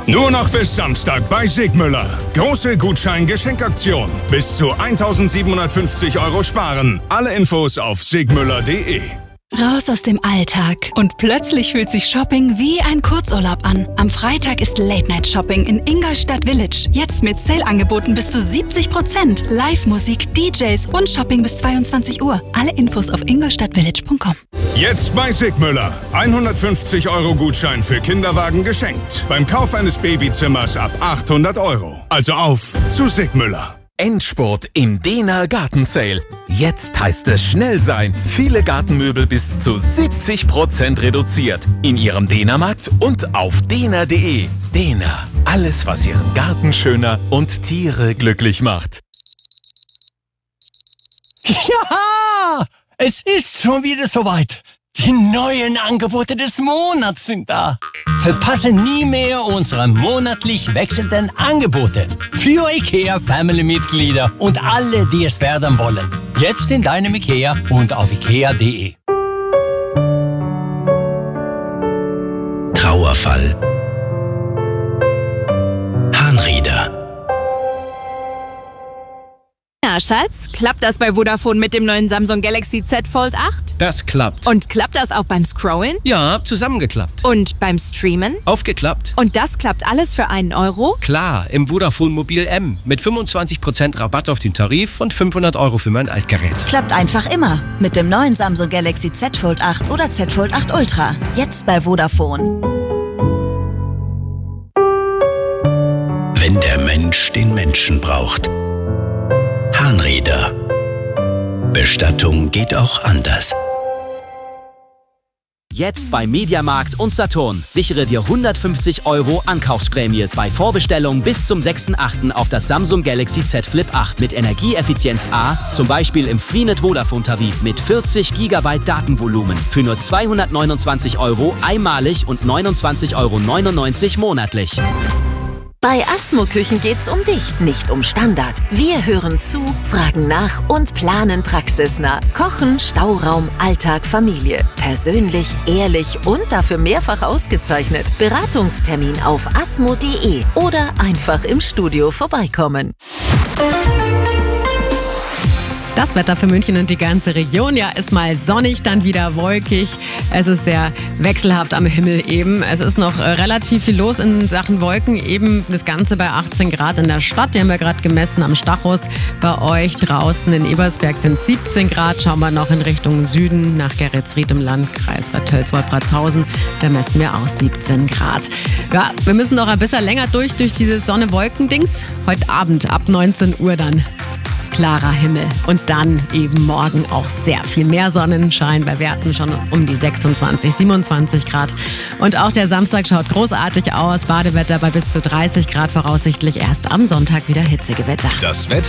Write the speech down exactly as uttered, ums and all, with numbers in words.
Nur noch bis Samstag bei Sigmüller. Große Gutschein-Geschenkaktion. Bis zu eintausendsiebenhundertfünfzig Euro sparen. Alle Infos auf sigmüller punkt de. Raus aus dem Alltag. Und plötzlich fühlt sich Shopping wie ein Kurzurlaub an. Am Freitag ist Late-Night-Shopping in Ingolstadt Village. Jetzt mit Sale-Angeboten bis zu siebzig Prozent. Live-Musik, D Js und Shopping bis zweiundzwanzig Uhr. Alle Infos auf ingolstadtvillage punkt com. Jetzt bei Sigmüller. hundertfünfzig Euro Gutschein für Kinderwagen geschenkt. Beim Kauf eines Babyzimmers ab achthundert Euro. Also auf zu Sigmüller. Endspurt im Dehner Gartensale. Jetzt heißt es schnell sein. Viele Gartenmöbel bis zu siebzig Prozent reduziert. In Ihrem Dehnermarkt und auf dehner punkt de. Dehner. Alles, was Ihren Garten schöner und Tiere glücklich macht. Ja! Es ist schon wieder soweit. Die neuen Angebote des Monats sind da. Verpasse nie mehr unsere monatlich wechselnden Angebote für IKEA Family-Mitglieder und alle, die es werden wollen. Jetzt in deinem IKEA und auf ikea punkt de. Trauerfall. Harnrieder. Na, Schatz, klappt das bei Vodafone mit dem neuen Samsung Galaxy Z Fold acht? Das klappt. Und klappt das auch beim Scrollen? Ja, zusammengeklappt. Und beim Streamen? Aufgeklappt. Und das klappt alles für einen Euro? Klar, im Vodafone Mobil M. Mit fünfundzwanzig Prozent Rabatt auf den Tarif und fünfhundert Euro für mein Altgerät. Klappt einfach immer. Mit dem neuen Samsung Galaxy Z Fold acht oder Z Fold acht Ultra. Jetzt bei Vodafone. Wenn der Mensch den Menschen braucht. Harnrieder. Bestattung geht auch anders. Jetzt bei Mediamarkt und Saturn. Sichere dir hundertfünfzig Euro Ankaufsprämie bei Vorbestellung bis zum sechsten achten auf das Samsung Galaxy Z Flip acht mit Energieeffizienz A, zum Beispiel im Freenet Vodafone Tarif mit vierzig Gigabyte Datenvolumen für nur zweihundertneunundzwanzig Euro einmalig und neunundzwanzig Euro neunundneunzig monatlich. Bei Asmo Küchen geht's um dich, nicht um Standard. Wir hören zu, fragen nach und planen praxisnah. Kochen, Stauraum, Alltag, Familie. Persönlich, ehrlich und dafür mehrfach ausgezeichnet. Beratungstermin auf asmo punkt de oder einfach im Studio vorbeikommen. Das Wetter für München und die ganze Region, ja, ist mal sonnig, dann wieder wolkig. Es ist sehr wechselhaft am Himmel eben. Es ist noch äh, relativ viel los in Sachen Wolken. Eben das Ganze bei achtzehn Grad in der Stadt. Die haben wir gerade gemessen am Stachus. Bei euch draußen in Ebersberg sind siebzehn Grad. Schauen wir noch in Richtung Süden nach Geretsried im Landkreis bei Tölz-Wolfratshausen. Da messen wir auch siebzehn Grad. Ja, wir müssen noch ein bisschen länger durch, durch dieses Sonne-Wolken-Dings. Heute Abend ab neunzehn Uhr dann. Klarer Himmel und dann eben morgen auch sehr viel mehr Sonnenschein bei Werten schon um die sechsundzwanzig, siebenundzwanzig Grad. Und auch der Samstag schaut großartig aus. Badewetter bei bis zu dreißig Grad voraussichtlich erst am Sonntag wieder Hitzegewitter. Das Wetter